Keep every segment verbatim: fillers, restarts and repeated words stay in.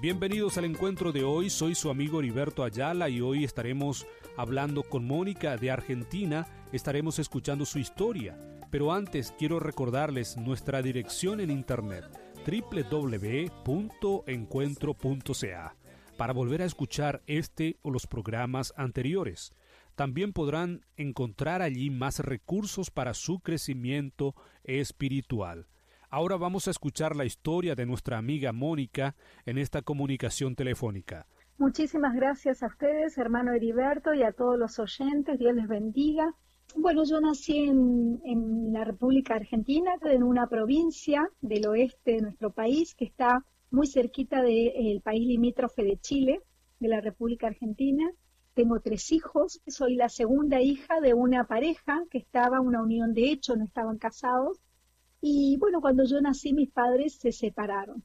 Bienvenidos al encuentro de hoy, soy su amigo Heriberto Ayala y hoy estaremos hablando con Mónica de Argentina, estaremos escuchando su historia, pero antes quiero recordarles nuestra dirección en internet doble u doble u doble u punto encuentro punto c a para volver a escuchar este o los programas anteriores. También podrán encontrar allí más recursos para su crecimiento espiritual. Ahora vamos a escuchar la historia de nuestra amiga Mónica en esta comunicación telefónica. Muchísimas gracias a ustedes, hermano Heriberto, y a todos los oyentes. Dios les bendiga. Bueno, yo nací en, en la República Argentina, en una provincia del oeste de nuestro país, que está muy cerquita del país limítrofe de Chile, de la República Argentina. Tengo tres hijos. Soy la segunda hija de una pareja que estaba, una unión de hecho, no estaban casados. Y bueno, cuando yo nací, mis padres se separaron.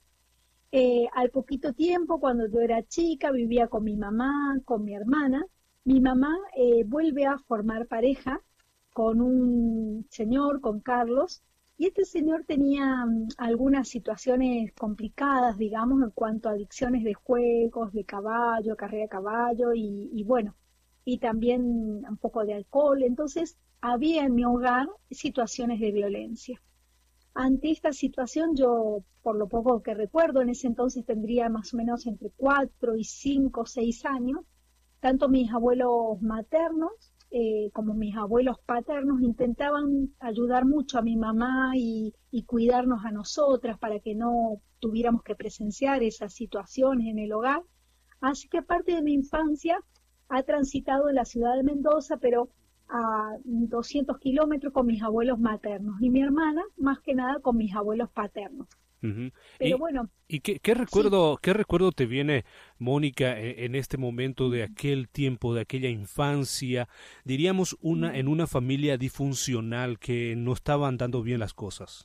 Eh, al poquito tiempo, cuando yo era chica, vivía con mi mamá, con mi hermana. Mi mamá eh, vuelve a formar pareja con un señor, con Carlos, y este señor tenía um, algunas situaciones complicadas, digamos, en cuanto a adicciones de juegos, de caballo, carrera de caballo, y, y bueno, y también un poco de alcohol. Entonces, había en mi hogar situaciones de violencia. Ante esta situación, yo, por lo poco que recuerdo, en ese entonces tendría más o menos entre cuatro y cinco, seis años, tanto mis abuelos maternos eh, como mis abuelos paternos intentaban ayudar mucho a mi mamá y, y cuidarnos a nosotras para que no tuviéramos que presenciar esas situaciones en el hogar. Así que parte de mi infancia ha transitado en la ciudad de Mendoza, pero a doscientos kilómetros con mis abuelos maternos, y mi hermana más que nada con mis abuelos paternos. Uh-huh. Pero ¿Y, bueno. ¿y qué, qué recuerdo, sí. qué recuerdo te viene, Mónica, en, en este momento de aquel tiempo, de aquella infancia, diríamos una en una familia disfuncional que no estaban dando bien las cosas?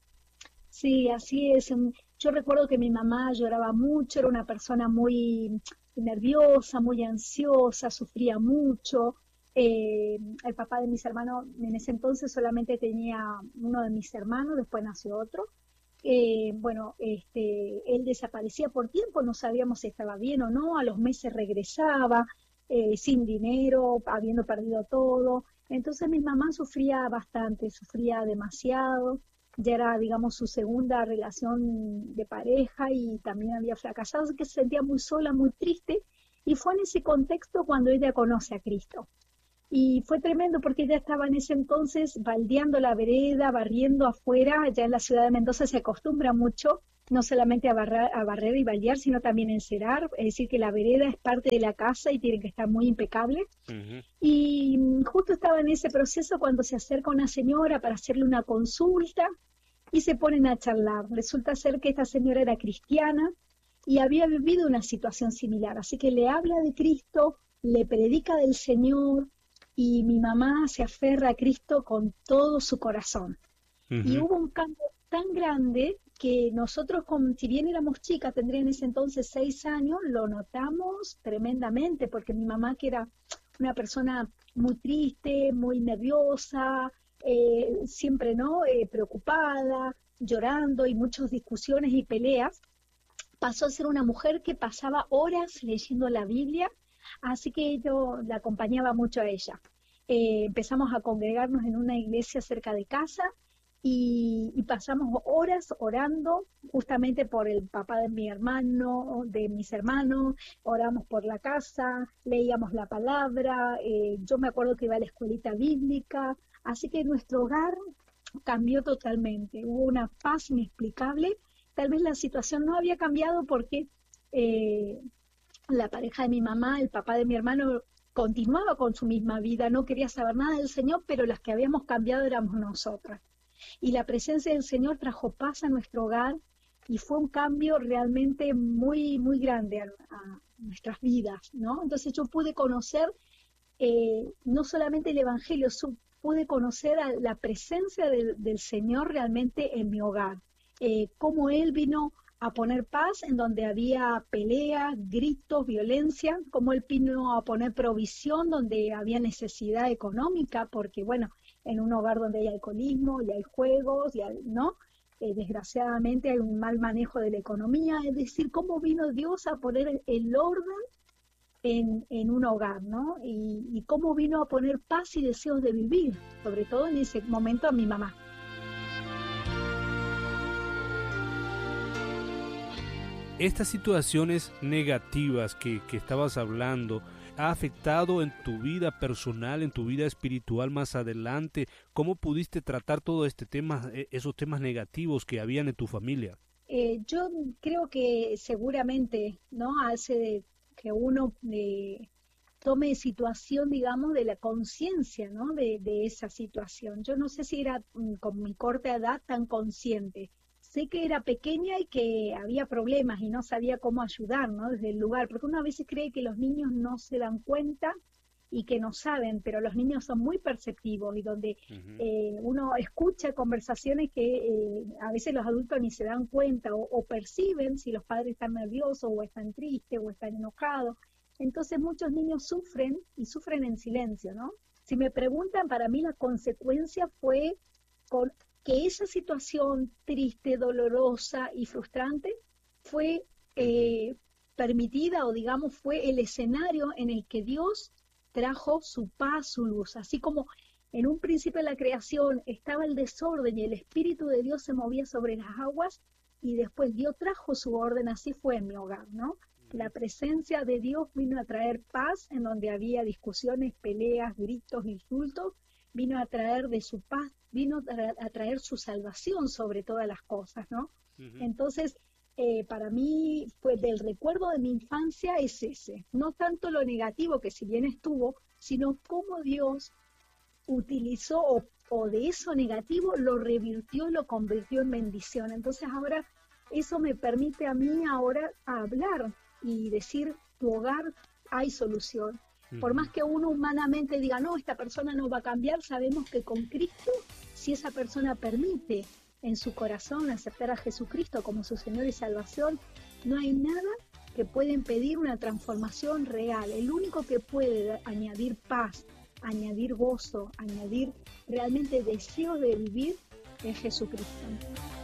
Sí, así es. Yo recuerdo que mi mamá lloraba mucho, era una persona muy nerviosa, muy ansiosa, sufría mucho. Eh, el papá de mis hermanos, en ese entonces solamente tenía uno de mis hermanos, después nació otro. Eh, bueno, este, él desaparecía por tiempo, no sabíamos si estaba bien o no, a los meses regresaba, eh, sin dinero, habiendo perdido todo. Entonces mi mamá sufría bastante, sufría demasiado. Ya era, digamos, su segunda relación de pareja y también había fracasado, así que se sentía muy sola, muy triste. Y fue en ese contexto cuando ella conoce a Cristo. Y fue tremendo porque ella estaba en ese entonces baldeando la vereda, barriendo afuera. Ya en la ciudad de Mendoza se acostumbra mucho, no solamente a, barra, a barrer y baldear, sino también a encerar. Es decir, que la vereda es parte de la casa y tiene que estar muy impecable. Uh-huh. Y justo estaba en ese proceso cuando se acerca una señora para hacerle una consulta y se ponen a charlar. Resulta ser que esta señora era cristiana y había vivido una situación similar. Así que le habla de Cristo, le predica del Señor, y mi mamá se aferra a Cristo con todo su corazón. Uh-huh. Y hubo un cambio tan grande que nosotros, con, si bien éramos chicas, tendría en ese entonces seis años, lo notamos tremendamente, porque mi mamá, que era una persona muy triste, muy nerviosa, eh, siempre no eh, preocupada, llorando y muchas discusiones y peleas, pasó a ser una mujer que pasaba horas leyendo la Biblia. Así que yo la acompañaba mucho a ella. Eh, empezamos a congregarnos en una iglesia cerca de casa y, y pasamos horas orando justamente por el papá de mi hermano, de mis hermanos, oramos por la casa, leíamos la palabra, eh, yo me acuerdo que iba a la escuelita bíblica, así que nuestro hogar cambió totalmente, hubo una paz inexplicable. Tal vez la situación no había cambiado porque eh, la pareja de mi mamá, el papá de mi hermano, continuaba con su misma vida, no quería saber nada del Señor, pero las que habíamos cambiado éramos nosotras. Y la presencia del Señor trajo paz a nuestro hogar y fue un cambio realmente muy, muy grande a, a nuestras vidas, ¿no? Entonces yo pude conocer eh, no solamente el Evangelio, yo pude conocer a la presencia del, del Señor realmente en mi hogar, eh, cómo Él vino a poner paz en donde había peleas, gritos, violencia, como Él vino a poner provisión donde había necesidad económica, porque bueno, en un hogar donde hay alcoholismo y hay juegos, y hay, ¿no? eh, desgraciadamente hay un mal manejo de la economía, es decir, cómo vino Dios a poner el orden en, en un hogar, ¿no? Y, y cómo vino a poner paz y deseos de vivir, sobre todo en ese momento a mi mamá. Estas situaciones negativas que, que estabas hablando, ¿ha afectado en tu vida personal, en tu vida espiritual más adelante? ¿Cómo pudiste tratar todo este tema, esos temas negativos que habían en tu familia? Eh, yo creo que seguramente, ¿no? Hace de que uno eh, tome situación, digamos, de la conciencia, ¿no? De, de esa situación. Yo no sé si era mm, con mi corta edad tan consciente. Sé que era pequeña y que había problemas y no sabía cómo ayudar, ¿no? Desde el lugar, porque uno a veces cree que los niños no se dan cuenta y que no saben, pero los niños son muy perceptivos y donde uh-huh. eh, uno escucha conversaciones que eh, a veces los adultos ni se dan cuenta o, o perciben si los padres están nerviosos o están tristes o están enojados. Entonces muchos niños sufren y sufren en silencio, ¿no? Si me preguntan, para mí la consecuencia fue con que esa situación triste, dolorosa y frustrante fue eh, permitida o digamos fue el escenario en el que Dios trajo su paz, su luz, así como en un principio de la creación estaba el desorden y el Espíritu de Dios se movía sobre las aguas y después Dios trajo su orden, así fue en mi hogar, ¿no? La presencia de Dios vino a traer paz en donde había discusiones, peleas, gritos, insultos, vino a traer de su paz, vino a traer su salvación sobre todas las cosas, ¿no? Uh-huh. Entonces, eh, para mí, pues del recuerdo de mi infancia es ese, no tanto lo negativo que si bien estuvo, sino cómo Dios utilizó o, o de eso negativo lo revirtió, lo convirtió en bendición. Entonces ahora eso me permite a mí ahora hablar y decir, tu hogar hay solución. Por más que uno humanamente diga, no, esta persona no va a cambiar, sabemos que con Cristo, si esa persona permite en su corazón aceptar a Jesucristo como su Señor y Salvación, no hay nada que pueda impedir una transformación real. El único que puede añadir paz, añadir gozo, añadir realmente deseo de vivir es Jesucristo.